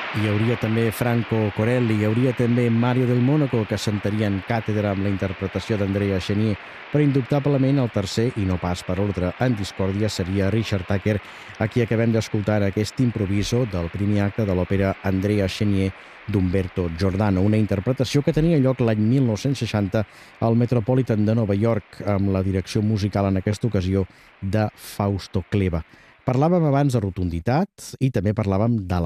Hi hauria també Franco Corelli, hi hauria també Mario del Mónaco, que sentarien càtedra amb la interpretació d'Andrea Chenier, però indubtablement el tercer, i no pas per ordre en discòrdia, seria Richard Tucker, a qui acabem d'escoltar aquest improviso del primer acte de l'òpera Andrea Chenier d'Umberto Giordano, una interpretació que tenia lloc l'any 1960 al Metropolitan de Nova York, amb la direcció musical en aquesta ocasió de Fausto Cleva. Parlàvem abans de rotunditat i també parlàvem de